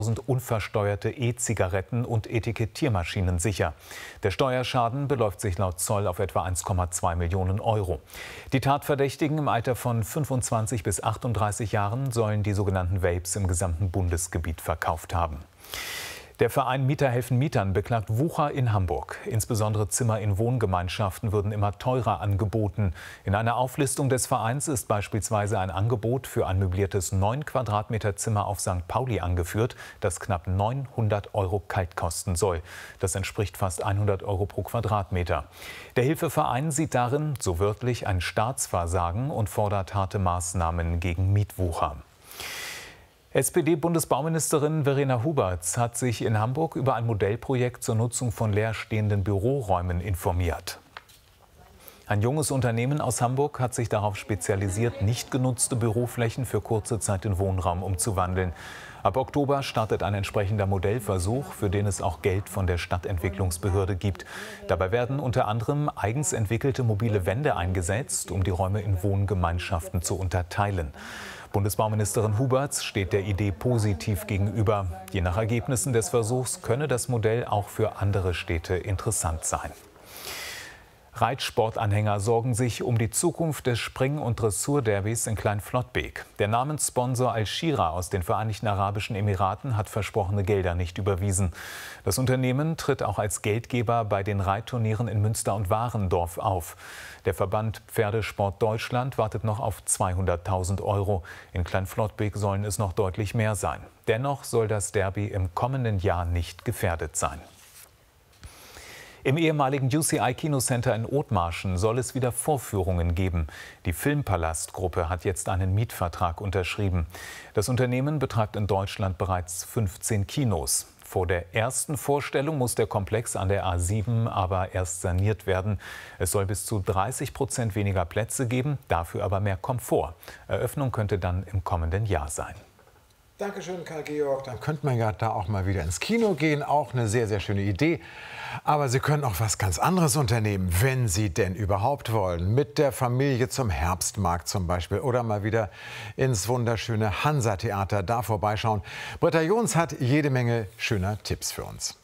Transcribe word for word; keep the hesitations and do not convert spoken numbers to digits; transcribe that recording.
unversteuerte E-Zigaretten und Etikettiermaschinen sicher. Der Steuerschaden beläuft sich laut Zoll auf etwa eins Komma zwei Millionen Euro. Die Tatverdächtigen im Alter von fünfundzwanzig bis achtunddreißig Jahren sollen die sogenannten Vapes im gesamten Bundesgebiet verkauft haben. Der Verein Mieter helfen Mietern beklagt Wucher in Hamburg. Insbesondere Zimmer in Wohngemeinschaften würden immer teurer angeboten. In einer Auflistung des Vereins ist beispielsweise ein Angebot für ein möbliertes neun Quadratmeter Zimmer auf Sankt Pauli angeführt, das knapp neunhundert Euro kalt kosten soll. Das entspricht fast hundert Euro pro Quadratmeter. Der Hilfeverein sieht darin, so wörtlich, ein Staatsversagen und fordert harte Maßnahmen gegen Mietwucher. S P D-Bundesbauministerin Verena Huberts hat sich in Hamburg über ein Modellprojekt zur Nutzung von leerstehenden Büroräumen informiert. Ein junges Unternehmen aus Hamburg hat sich darauf spezialisiert, nicht genutzte Büroflächen für kurze Zeit in Wohnraum umzuwandeln. Ab Oktober startet ein entsprechender Modellversuch, für den es auch Geld von der Stadtentwicklungsbehörde gibt. Dabei werden unter anderem eigens entwickelte mobile Wände eingesetzt, um die Räume in Wohngemeinschaften zu unterteilen. Bundesbauministerin Huberts steht der Idee positiv gegenüber. Je nach Ergebnissen des Versuchs könne das Modell auch für andere Städte interessant sein. Reitsportanhänger sorgen sich um die Zukunft des Spring- und Dressurderbys in Klein-Flottbek. Der Namenssponsor Al-Shira aus den Vereinigten Arabischen Emiraten hat versprochene Gelder nicht überwiesen. Das Unternehmen tritt auch als Geldgeber bei den Reitturnieren in Münster und Warendorf auf. Der Verband Pferdesport Deutschland wartet noch auf zweihunderttausend Euro. In Klein-Flottbek sollen es noch deutlich mehr sein. Dennoch soll das Derby im kommenden Jahr nicht gefährdet sein. Im ehemaligen U C I-Kinocenter in Othmarschen soll es wieder Vorführungen geben. Die Filmpalast-Gruppe hat jetzt einen Mietvertrag unterschrieben. Das Unternehmen betreibt in Deutschland bereits fünfzehn Kinos. Vor der ersten Vorstellung muss der Komplex an der A sieben aber erst saniert werden. Es soll bis zu dreißig Prozent weniger Plätze geben, dafür aber mehr Komfort. Eröffnung könnte dann im kommenden Jahr sein. Dankeschön, Karl-Georg. Dann könnte man ja da auch mal wieder ins Kino gehen. Auch eine sehr, sehr schöne Idee. Aber Sie können auch was ganz anderes unternehmen, wenn Sie denn überhaupt wollen. Mit der Familie zum Herbstmarkt zum Beispiel. Oder mal wieder ins wunderschöne Hansa-Theater da vorbeischauen. Britta Jons hat jede Menge schöner Tipps für uns.